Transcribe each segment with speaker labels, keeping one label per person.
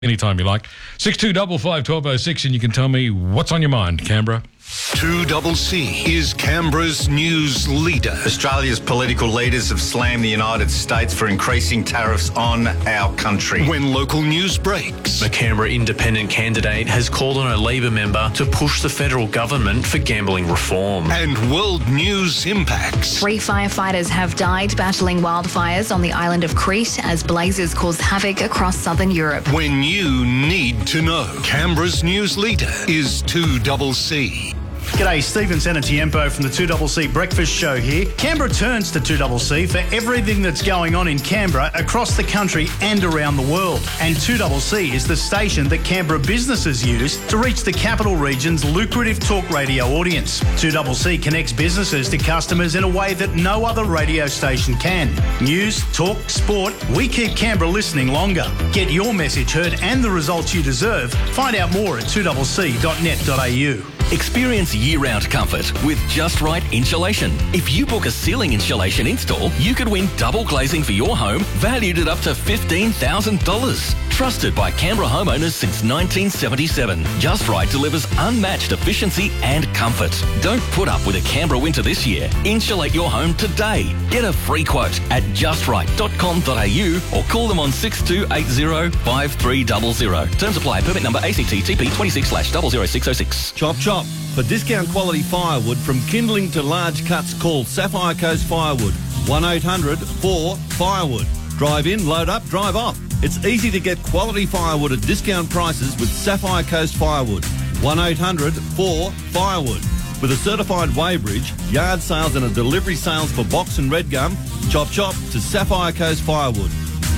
Speaker 1: anytime you like. 6255 1206 and you can tell me what's on your mind, Canberra.
Speaker 2: 2CC is Canberra's news leader.
Speaker 3: Australia's political leaders have slammed the United States for increasing tariffs on our country.
Speaker 2: When local news breaks,
Speaker 4: the Canberra independent candidate has called on a Labor member to push the federal government for gambling reform.
Speaker 2: And world news impacts.
Speaker 5: 3 firefighters have died battling wildfires on the island of Crete as blazes cause havoc across southern Europe.
Speaker 2: When you need to know, Canberra's news leader is 2CC.
Speaker 6: G'day, Stephen Senatiempo from the 2CC Breakfast Show here. Canberra turns to 2CC for everything that's going on in Canberra, across the country and around the world. And 2CC is the station that Canberra businesses use to reach the capital region's lucrative talk radio audience. 2CC connects businesses to customers in a way that no other radio station can. News, talk, sport, we keep Canberra listening longer. Get your message heard and the results you deserve. Find out more at 2cc.net.au.
Speaker 7: Experience year-round comfort with Just Right Insulation. If you book a ceiling insulation install, you could win double glazing for your home, valued at up to $15,000. Trusted by Canberra homeowners since 1977. Just Right delivers unmatched efficiency and comfort. Don't put up with a Canberra winter this year. Insulate your home today. Get a free quote at justright.com.au or call them on 6280 5300. Terms apply. Permit number ACTTP 26/00606.
Speaker 8: Chop chop. For discount quality firewood from kindling to large cuts, call Sapphire Coast Firewood. 1-800-4-FIREWOOD. Drive in, load up, drive off. It's easy to get quality firewood at discount prices with Sapphire Coast Firewood. 1-800-4-FIREWOOD. With a certified weighbridge, yard sales and a delivery sales for box and red gum, chop chop to Sapphire Coast Firewood.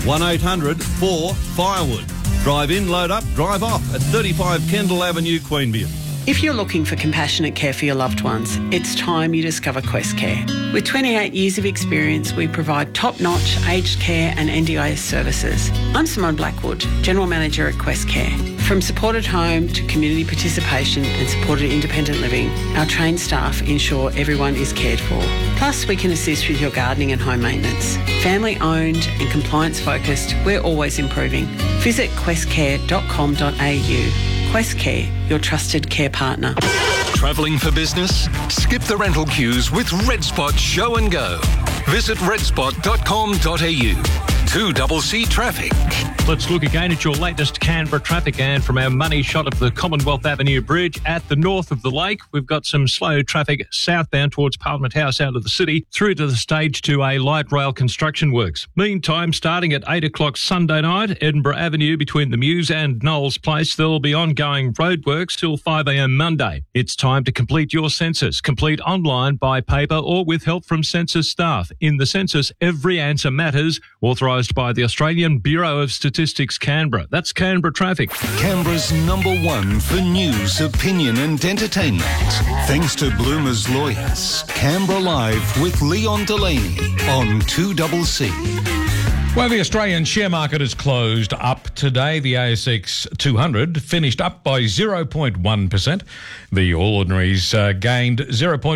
Speaker 8: 1-800-4-FIREWOOD. Drive in, load up, drive off at 35 Kendall Avenue, Queanbeyan.
Speaker 9: If you're looking for compassionate care for your loved ones, it's time you discover Quest Care. With 28 years of experience, we provide top-notch aged care and NDIS services. I'm Simone Blackwood, General Manager at Quest Care. From supported home to community participation and supported independent living, our trained staff ensure everyone is cared for. Plus, we can assist with your gardening and home maintenance. Family-owned and compliance-focused, we're always improving. Visit questcare.com.au. Quest Care, your trusted care partner.
Speaker 2: Travelling for business? Skip the rental queues with Red Spot Show and Go. Visit redspot.com.au. 2CC Traffic.
Speaker 10: Let's look again at your latest Canberra traffic and from our money shot of the Commonwealth Avenue Bridge at the north of the lake. We've got some slow traffic southbound towards Parliament House out of the city through to the Stage 2A light rail construction works. Meantime, starting at 8 o'clock Sunday night, Edinburgh Avenue between the Mews and Knowles Place, there will be ongoing roadworks till 5 a.m. Monday. It's time to complete your census. Complete online, by paper or with help from census staff. In the census, every answer matters. Authorised by the Australian Bureau of Statistics, Canberra. That's Canberra Traffic.
Speaker 2: Canberra's #1 for news, opinion and entertainment. Thanks to Bloomer's Lawyers. Canberra Live with Leon Delaney on 2CC.
Speaker 1: Well, the Australian share market is closed up today. The ASX 200 finished up by 0.1%. The All Ordinaries gained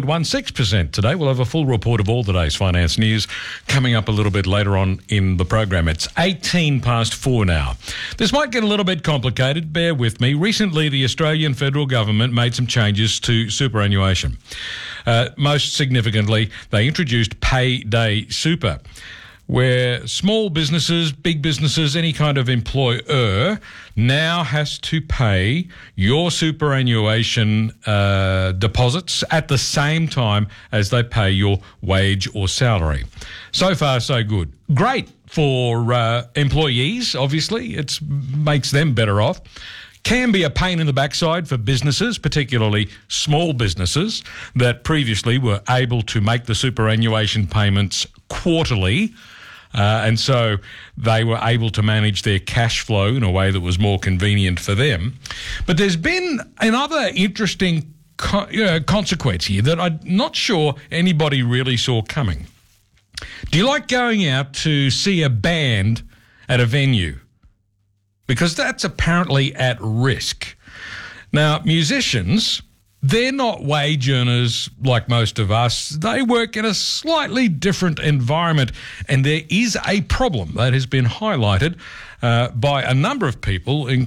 Speaker 1: 0.16% today. We'll have a full report of all today's finance news coming up a little bit later on in the program. It's 4:18 now. This might get a little bit complicated. Bear with me. Recently, the Australian federal government made some changes to superannuation. Most significantly, they introduced payday super, where small businesses, big businesses, any kind of employer now has to pay your superannuation deposits at the same time as they pay your wage or salary. So far, so good. Great for employees, obviously. It makes them better off. Can be a pain in the backside for businesses, particularly small businesses that previously were able to make the superannuation payments quarterly. And so they were able to manage their cash flow in a way that was more convenient for them. But there's been another interesting consequence here that I'm not sure anybody really saw coming. Do you like going out to see a band at a venue? Because that's apparently at risk. Now, musicians they're not wage earners like most of us. They work in a slightly different environment, and there is a problem that has been highlighted by a number of people,